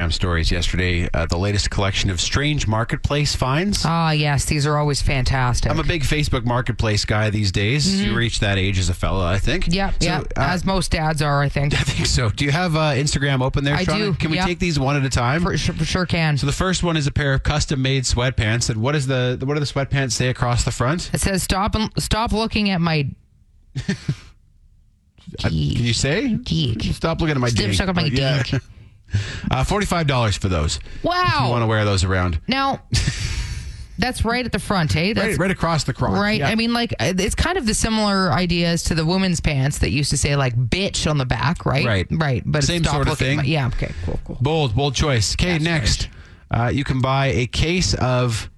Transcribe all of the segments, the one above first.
Instagram stories yesterday the latest collection of strange marketplace finds. Ah, yes. These are always fantastic. I'm a big Facebook marketplace guy these days. You reach that age as a fella, I think. Yep. As most dads are, I think. I think so. Do you have Instagram open there, I Shauna? do. Can we take these one at a time? For sure can. So the first one is a pair of custom-made sweatpants. And what do the sweatpants say across the front? It says, stop looking at my... Can you say? Geek. Stop looking at my dink. Stop looking at my dink. $45 for those. Wow. If you want to wear those around. Now, that's right at the front, eh? That's right across the crotch. right. Yeah. I mean, like, it's kind of the similar ideas to the women's pants that used to say, like, bitch on the back, right? Right. But Same stop sort of looking at thing. yeah, okay, cool. Bold choice. Okay, That's next. You can buy a case of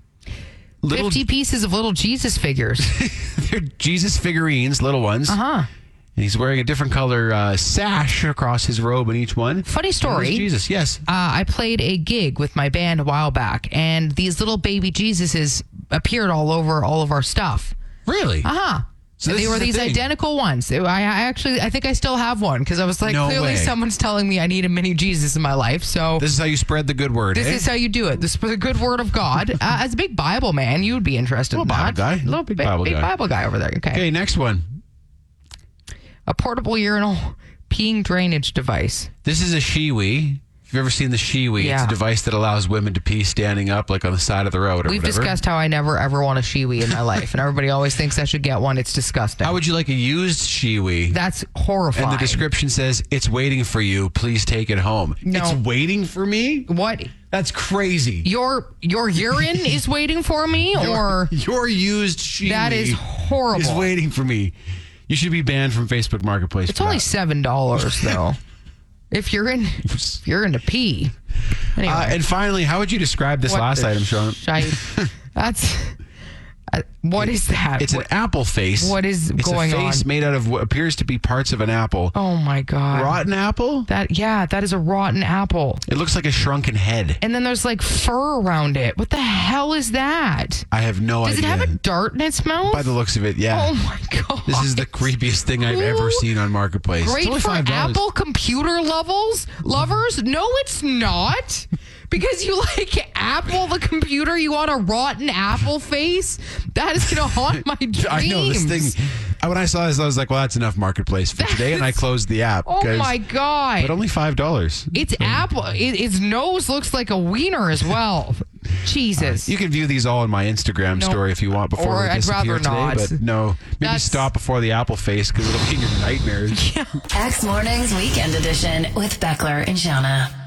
50 pieces of little Jesus figures. They're Jesus figurines, little ones. Uh-huh. And he's wearing a different color sash across his robe in each one. Funny story. Jesus, yes. I played a gig with my band a while back, and these little baby Jesuses appeared all over all of our stuff. Really? Uh-huh. So And this they were is the these thing. identical ones. I think I still have one because I was like, No clearly way. someone's telling me I need a mini Jesus in my life. So This is how you spread the good word, this eh? is how you do it. This is the good word of God. As a big Bible man, you would be interested in Bible that. guy. Little Big big Bible guy. Bible guy over there. Okay. Okay, next one. A portable urinal peeing drainage device. This is a Shiwi. If you've ever seen the Shiwi, it's Yeah. a device that allows women to pee standing up, like on the side of the road or We've whatever. discussed how I never ever want a Shiwi in my life, and everybody always thinks I should get one. It's disgusting. How would you like a used Shiwi? That's horrifying. And the description says, it's waiting for you. Please take it home. No. It's waiting for me? What? That's crazy. Your urine is waiting for me, or Your used Shiwi that is horrible. is waiting for me. You should be banned from Facebook Marketplace. It's for only that. $7 though. if you're into pee. Anyway, And finally, how would you describe this what last the item, Sean? That's what is that? It's an apple face. What is it's going a face on? made out of what appears to be parts of an apple. Oh my god! Rotten apple? That is a rotten apple. It looks like a shrunken head. And then there's like fur around it. What the hell is that? I have no Does idea. it have a dart in its mouth? By the looks of it, yeah. Oh my god! This is the creepiest thing I've ever seen on Marketplace. Great it's for only $5. Apple computer lovers? No, it's not. Because you like Apple, the computer, you want a rotten apple face? That is going to haunt my dreams. I know this thing. When I saw this, I was like, well, that's enough Marketplace for today. And I closed the app. Oh 'cause- my God. But only $5. It's Apple. Its nose looks like a wiener as well. Jesus. You can view these all in my Instagram No. story if you want before Or we I'd disappear rather today. not. But no, maybe That's- stop before the apple face because it'll be in your nightmares. X Mornings Weekend Edition with Beckler and Shauna.